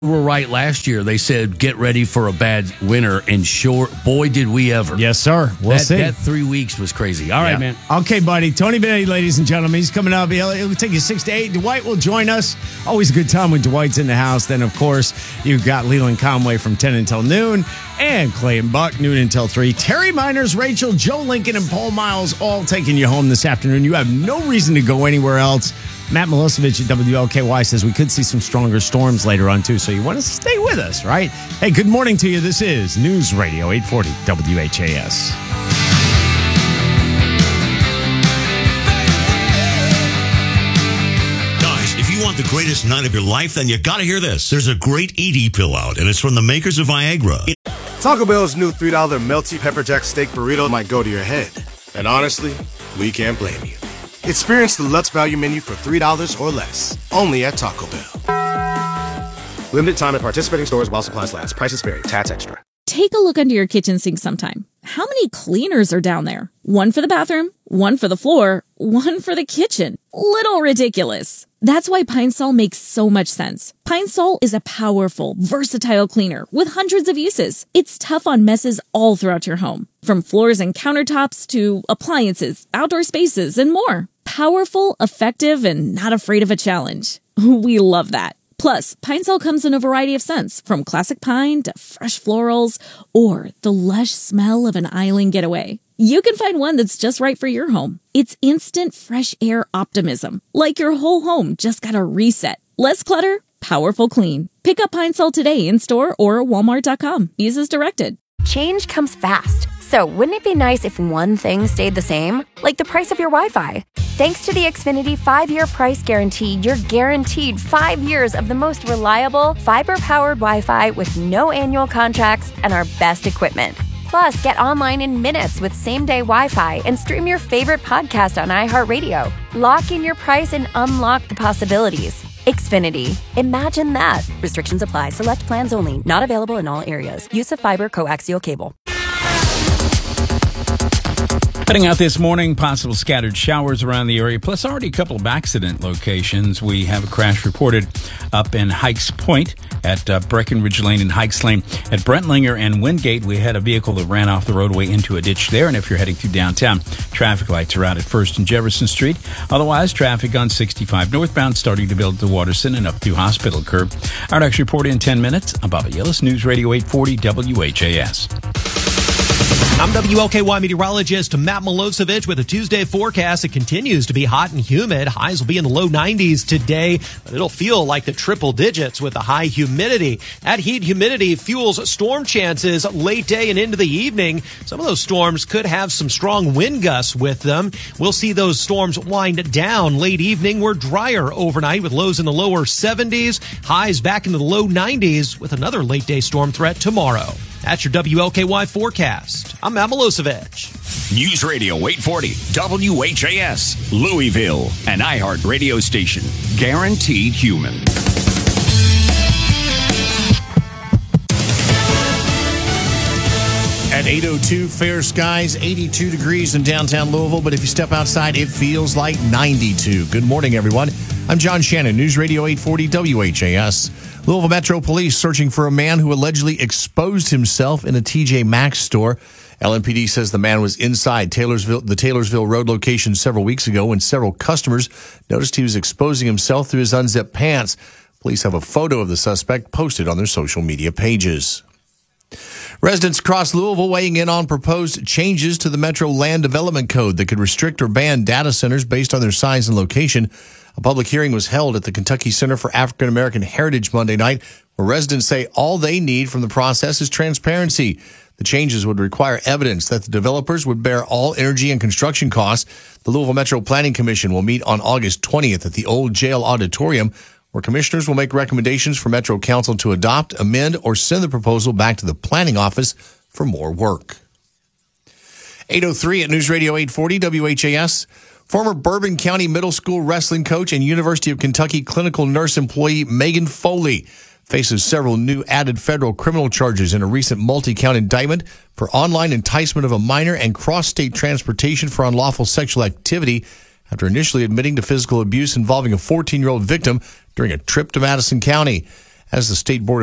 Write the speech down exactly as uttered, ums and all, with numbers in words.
were right last year. They said, get ready for a bad winter, and sure, boy, did we ever. Yes, sir. We'll that, see. That three weeks was crazy. All right, yeah. man. Okay, buddy. Tony Bennetti, ladies and gentlemen. He's coming up. He'll, it'll take you six to eight. Dwight will join us. Always a good time when Dwight's in the house. Then, of course, you've got Leland Conway from ten until noon, and Clay and Buck, noon until three. Terry Miners, Rachel, Joe Lincoln, and Paul Miles all taking you home this afternoon. You have no reason to go anywhere else. Matt Milosevic at W L K Y says we could see some stronger storms later on, too, so you want to stay with us, right? Hey, good morning to you. This is News Radio eight forty W H A S. Guys, if you want the greatest night of your life, then you got to hear this. There's a great E D pill out, and it's from the makers of Viagra. Taco Bell's new three dollar melty pepper jack steak burrito might go to your head. And honestly, we can't blame you. Experience the Lutz Value Menu for three dollars or less, only at Taco Bell. Limited time at participating stores while supplies last. Prices vary. Tax extra. Take a look under your kitchen sink sometime. How many cleaners are down there? One for the bathroom, one for the floor, one for the kitchen. Little ridiculous. That's why Pine Sol makes so much sense. Pine Sol is a powerful, versatile cleaner with hundreds of uses. It's tough on messes all throughout your home, from floors and countertops to appliances, outdoor spaces, and more. Powerful, effective, and not afraid of a challenge. We love that. Plus, Pine Sol comes in a variety of scents, from classic pine to fresh florals or the lush smell of an island getaway. You can find one that's just right for your home. It's instant fresh air optimism, like your whole home just got a reset. Less clutter, powerful clean. Pick up Pine Sol today in store or walmart dot com. Use as directed. Change comes fast. So wouldn't it be nice if one thing stayed the same? Like the price of your Wi-Fi. Thanks to the Xfinity five-year price guarantee, you're guaranteed five years of the most reliable, fiber-powered Wi-Fi with no annual contracts and our best equipment. Plus, get online in minutes with same-day Wi-Fi and stream your favorite podcast on iHeartRadio. Lock in your price and unlock the possibilities. Xfinity. Imagine that. Restrictions apply. Select plans only. Not available in all areas. Use of fiber coaxial cable. Heading out this morning, possible scattered showers around the area, plus already a couple of accident locations. We have a crash reported up in Hikes Point at uh, Breckenridge Lane and Hikes Lane. At Brentlinger and Wingate, we had a vehicle that ran off the roadway into a ditch there. And if you're heading through downtown, traffic lights are out at First and Jefferson Street. Otherwise, traffic on sixty-five northbound starting to build to Waterson and up through Hospital Curb. Our next report in ten minutes. I'm Bubba Yillis, News Radio eight forty W H A S. I'm W L K Y meteorologist Matt Milosevic with a Tuesday forecast. It continues to be hot and humid. Highs will be in the low nineties today, but it'll feel like the triple digits with the high humidity. That heat humidity fuels storm chances late day and into the evening. Some of those storms could have some strong wind gusts with them. We'll see those storms wind down late evening. We're drier overnight with lows in the lower seventies, highs back into the low nineties with another late day storm threat tomorrow. That's your W L K Y forecast. I'm Matt Milosevic. News Radio eight forty W H A S, Louisville, an iHeart radio station. Guaranteed human. At eight oh two, fair skies, eighty-two degrees in downtown Louisville, but if you step outside, it feels like ninety-two. Good morning, everyone. I'm John Shannon, News Radio eight forty W H A S. Louisville Metro Police searching for a man who allegedly exposed himself in a T J Maxx store. L M P D says the man was inside Taylorsville, the Taylorsville Road location several weeks ago when several customers noticed he was exposing himself through his unzipped pants. Police have a photo of the suspect posted on their social media pages. Residents across Louisville weighing in on proposed changes to the Metro Land Development Code that could restrict or ban data centers based on their size and location. A public hearing was held at the Kentucky Center for African American Heritage Monday night, where residents say all they need from the process is transparency. The changes would require evidence that the developers would bear all energy and construction costs. The Louisville Metro Planning Commission will meet on August twentieth at the Old Jail Auditorium, where commissioners will make recommendations for Metro Council to adopt, amend, or send the proposal back to the planning office for more work. eight oh three at News Radio eight forty W H A S. Former Bourbon County Middle School wrestling coach and University of Kentucky clinical nurse employee Megan Foley faces several new added federal criminal charges in a recent multi-count indictment for online enticement of a minor and cross-state transportation for unlawful sexual activity after initially admitting to physical abuse involving a fourteen-year-old victim during a trip to Madison County. as the State Board